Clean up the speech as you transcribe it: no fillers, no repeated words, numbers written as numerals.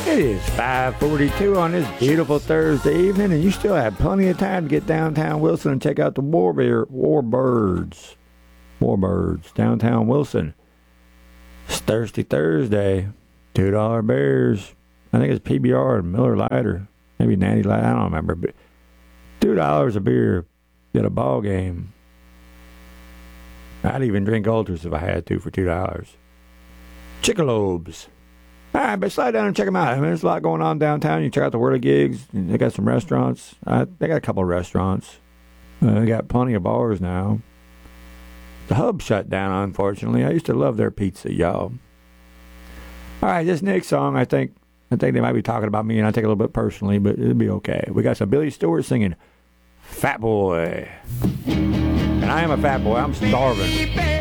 It is 5:42 on this beautiful Thursday evening, and you still have plenty of time to get downtown Wilson and check out the Warbirds. Warbirds, downtown Wilson. It's Thirsty Thursday. $2 beers. I think it's PBR and Miller Lite, or maybe Natty Light. I don't remember, but $2 a beer at a ball game. I'd even drink Ultras if I had to for $2. Chickalobes. All right, but slide down and check them out. I mean, there's a lot going on downtown. You check out the Whirly Gigs. They got some restaurants. They got a couple of restaurants. They got plenty of bars now. The Hub shut down, unfortunately. I used to love their pizza, y'all. All right, this next song, I think they might be talking about me, and I take it a little bit personally, but it'll be okay. We got some Billy Stewart singing Fat Boy. And I am a fat boy. I'm starving.